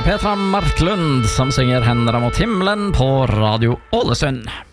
Petra Marklund som synger Hender mot himmelen på Radio Ålesund.